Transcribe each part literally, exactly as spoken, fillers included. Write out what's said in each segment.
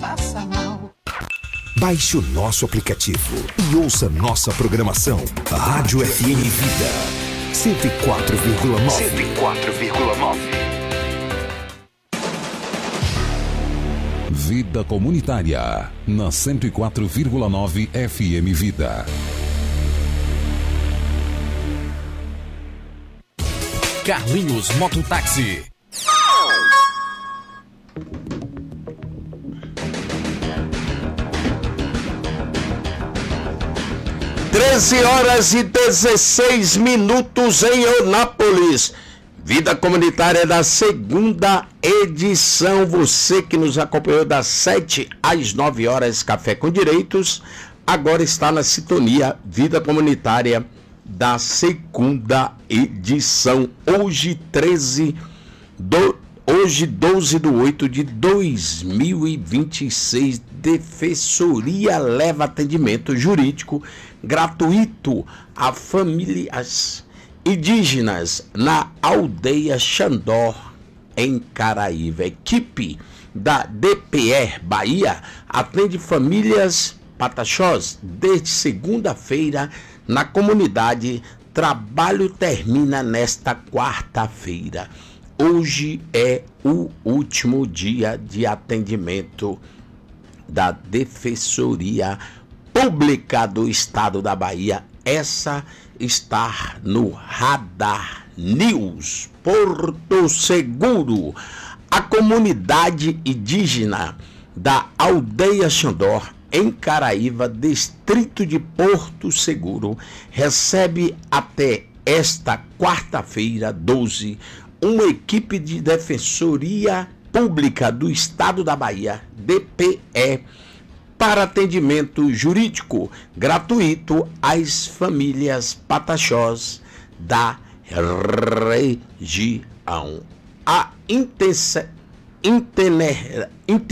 passa mal. Baixe o nosso aplicativo e ouça nossa programação. Rádio F M Vida cento e quatro vírgula nove. cento e quatro vírgula nove. Vida Comunitária na cento e quatro vírgula nove F M Vida. Carlinhos Mototáxi. treze horas e dezesseis minutos em Eunápolis. Vida Comunitária da segunda edição. Você que nos acompanhou das sete às nove horas, Café com Direitos, agora está na sintonia Vida Comunitária da segunda edição. Hoje, treze do, hoje doze de oito de dois mil e vinte e seis, Defensoria leva atendimento jurídico gratuito a famílias indígenas na aldeia Xandó, em Caraíva. A equipe da D P E Bahia atende famílias pataxós desde segunda-feira na comunidade. Trabalho termina nesta quarta-feira. Hoje é o último dia de atendimento da Defensoria Pública do Estado da Bahia. Essa está no Radar News. Porto Seguro. A comunidade indígena da aldeia Xandó, em Caraíva, distrito de Porto Seguro, recebe até esta quarta-feira, doze, uma equipe de Defensoria Pública do Estado da Bahia, D P E, para atendimento jurídico gratuito às famílias pataxós da região. A intensa, itinerância,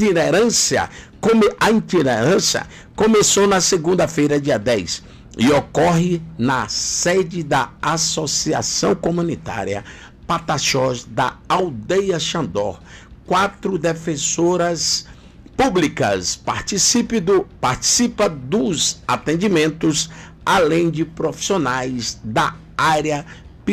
a itinerância começou na segunda-feira, dia dez, e ocorre na sede da Associação Comunitária Pataxós da Aldeia Xandó. Quatro defensoras públicas participe do, participa dos atendimentos, além de profissionais da área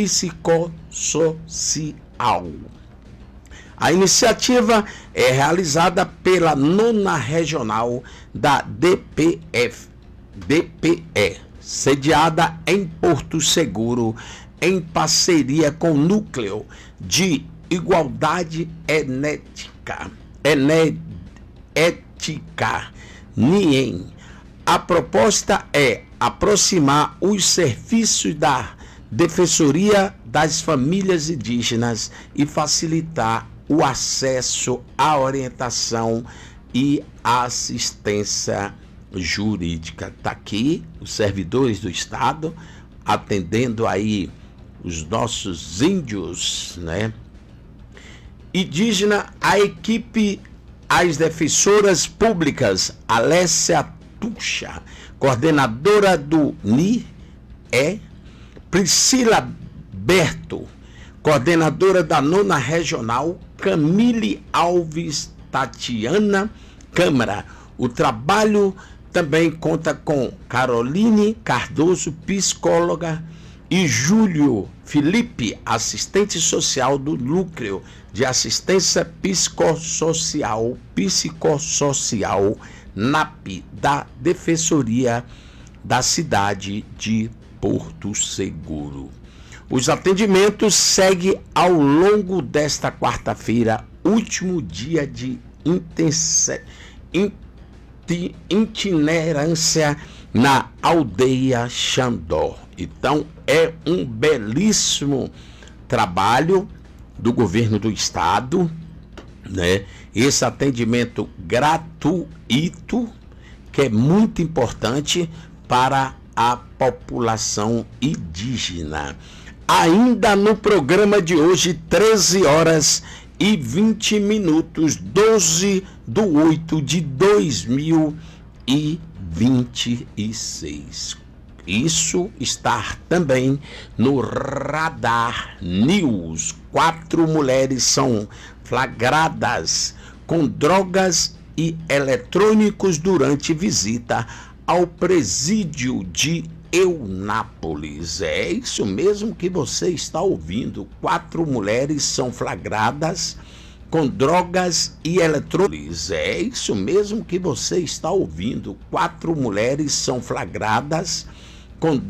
psicossocial. A iniciativa é realizada pela nona regional da D P F, D P E, sediada em Porto Seguro, em parceria com o Núcleo de Igualdade Enética, Ené, Ética, N I E M. A proposta é aproximar os serviços da Defensoria das Famílias Indígenas e facilitar o acesso à orientação e assistência jurídica. Está aqui os servidores do Estado atendendo aí os nossos índios, né? Indígena, a equipe, as defensoras públicas, Alessia Tuxa, coordenadora do N I E, Priscila Berto, coordenadora da nona regional, Camille Alves Tatiana Câmara. O trabalho também conta com Caroline Cardoso, psicóloga, e Júlio Felipe, assistente social do Núcleo de Assistência Psicossocial, Psicossocial N A P, da Defensoria da cidade de Porto Seguro. Os atendimentos seguem ao longo desta quarta-feira, último dia de intensa, itinerância na aldeia Xandó. Então, é um belíssimo trabalho do governo do estado, né? Esse atendimento gratuito, que é muito importante para a população indígena. Ainda no programa de hoje, treze horas e vinte minutos, doze de oito de dois mil e vinte e seis. Isso está também no Radar News. Quatro mulheres são flagradas com drogas e eletrônicos durante visita ao presídio de Eunápolis. É isso mesmo que você está ouvindo. Quatro mulheres são flagradas com drogas e eletrônicos. É isso mesmo que você está ouvindo. Quatro mulheres são flagradas com